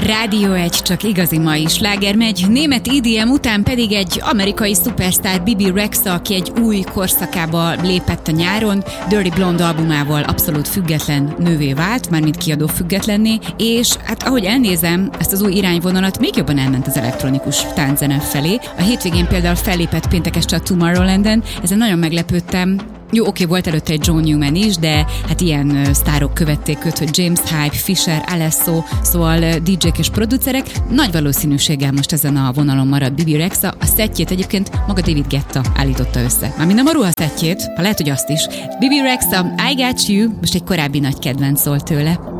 Rádió 1 csak igazi mai sláger megy, német EDM után pedig egy amerikai szupersztár Bebe Rexha, aki egy új korszakába lépett a nyáron, Dirty Blonde albumával abszolút független nővé vált, mármint kiadó függetlenné, és hát ahogy elnézem ezt az új irányvonalat, még jobban elment az elektronikus tánczene felé. A hétvégén például fellépett péntek este a Tomorrowlanden, ezen nagyon meglepődtem. Jó, oké, volt előtte egy John Newman is, de hát ilyen sztárok követték őt, hogy James Hype, Fisher, Alesso, szóval DJ-k és producerek. Nagy valószínűséggel most ezen a vonalon marad Bebe Rexha. A szettjét egyébként maga David Guetta állította össze. Mármint nem a ruha szettjét, ha lehet, hogy azt is. Bebe Rexha, I Got You, most egy korábbi nagy kedvenc szól tőle.